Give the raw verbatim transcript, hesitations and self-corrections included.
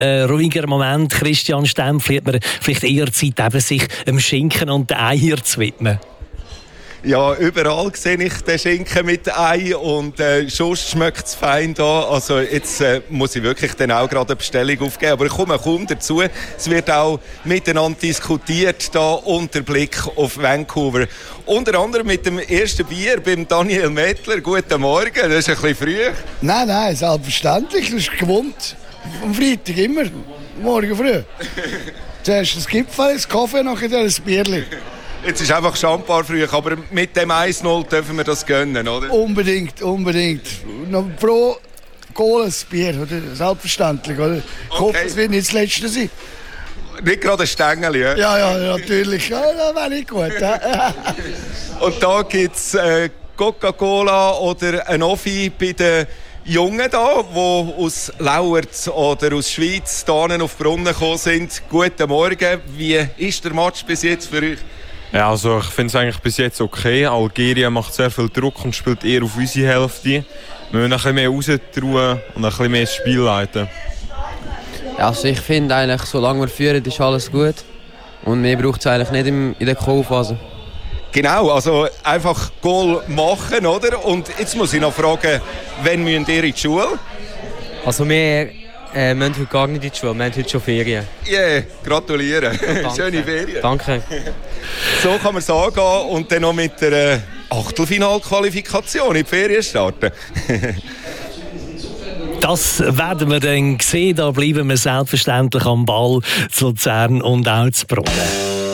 äh, ruhiger Moment, Christian Stempfli, hat man vielleicht eher Zeit, eben sich dem Schinken und den Eier zu widmen? Ja, überall sehe ich den Schinken mit Ei und äh, sonst schmeckt es fein da. Also jetzt äh, muss ich wirklich dann auch gerade eine Bestellung aufgeben. Aber ich komme kaum dazu. Es wird auch miteinander diskutiert da unter Blick auf Vancouver. Unter anderem mit dem ersten Bier beim Daniel Mettler. Guten Morgen, das ist ein bisschen früh. Nein, nein, selbstverständlich. Das ist gewohnt. Am Freitag immer. Morgen früh. Zuerst das Gipfel, das Kaffee, nachher das Bierchen. Jetzt ist einfach Champagner früh, aber mit dem eins null dürfen wir das gönnen, oder? Unbedingt, unbedingt. Noch pro Kohle ein Bier, oder? Selbstverständlich, oder? Ich okay. hoffe, es wird nicht das Letzte sein. Nicht gerade ein Stängel, ja? Ja, ja, natürlich. Ja, das wäre nicht gut. Ja. Und da gibt es äh, Coca-Cola oder ein Offi bei den Jungen da, die aus Lauert oder aus Schweiz hier auf Brunnen gekommen sind. Guten Morgen. Wie ist der Match bis jetzt für euch? Ja, also ich finde es eigentlich bis jetzt okay. Algerien macht sehr viel Druck und spielt eher auf unsere Hälfte. Wir müssen ein bisschen mehr raustrauen und ein bisschen mehr das Spiel leiten. Ja, also ich finde eigentlich, solange wir führen, ist alles gut. Und mehr braucht es eigentlich nicht in der K O-Phase. Genau, also einfach Goal machen, oder? Und jetzt muss ich noch fragen, wann müsst ihr in die Schule? Also wir äh, müssen heute gar nicht in die Schule, wir haben heute schon Ferien. Ja, yeah, gratuliere. Ja, schöne Ferien. Danke. So kann man es angehen und dann noch mit der äh, Achtelfinalqualifikation in die Ferien starten. Das werden wir dann sehen. Da bleiben wir selbstverständlich am Ball zu Luzern und auch zu Brunnen.